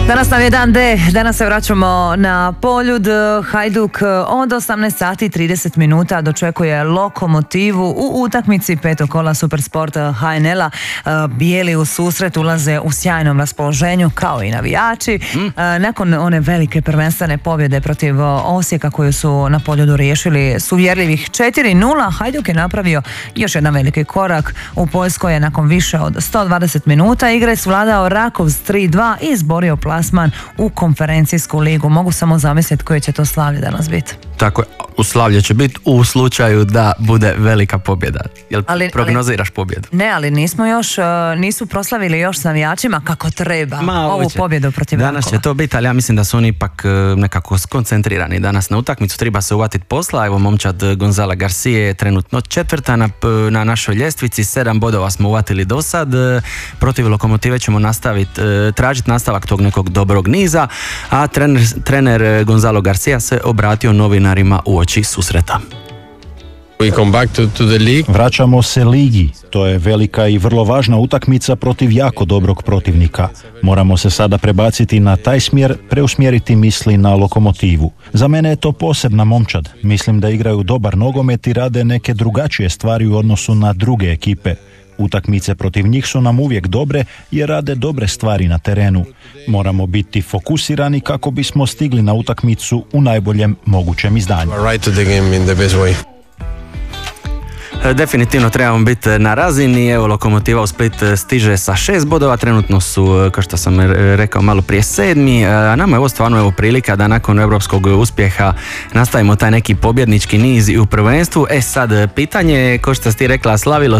Danas nam je dan D, danas se vraćamo na Poljud. Hajduk od 18 sati i 30 minuta dočekuje Lokomotivu u utakmici petog kola Supersport HNL-a. Bijeli u susret ulaze u sjajnom raspoloženju kao i navijači. Nakon one velike prvenstvene pobjede protiv Osijeka koju su na Poljudu riješili s uvjerljivih 4-0, Hajduk je napravio još jedan veliki korak. U Poljskoj je nakon više od 120 minuta igre svladao Rakovs 3-2 i izborio plasman u konferencijsku ligu. Mogu samo zamisliti koje će to slavlje danas biti. Tako je, u slavlje će biti u slučaju da bude velika pobjeda. Jel prognoziraš pobjedu? Ne, ali nisu proslavili još s navijačima kako treba ovu pobjedu protiv Rakova. Danas će to biti, ali ja mislim da su oni ipak nekako skoncentrirani danas na utakmicu. Treba se uvatiti posla. Evo, momčad Gonzalo Garcia je trenutno četvrta na našoj ljestvici. 7 bodova smo uvatili do sad. Protiv Lokomotive ćemo tražiti nastavak tog nekog dobrog niza, a trener Gonzalo Garcia se obratio novinarima uoči susreta. Vraćamo se ligi. To je velika i vrlo važna utakmica protiv jako dobrog protivnika. Moramo se sada prebaciti na taj smjer, preusmjeriti misli na Lokomotivu. Za mene je to posebna momčad. Mislim da igraju dobar nogomet i rade neke drugačije stvari u odnosu na druge ekipe. Utakmice protiv njih su nam uvijek dobre jer rade dobre stvari na terenu. Moramo biti fokusirani kako bismo stigli na utakmicu u najboljem mogućem izdanju. Definitivno trebamo biti na razini. Evo, Lokomotiva u Split stiže sa 6 bodova, trenutno su, kao što sam rekao malo prije, 7. A nama je ovo stvarno prilika da nakon europskog uspjeha nastavimo taj neki pobjednički niz i u prvenstvu. Sad pitanje je, kao što si ti rekla, slavilo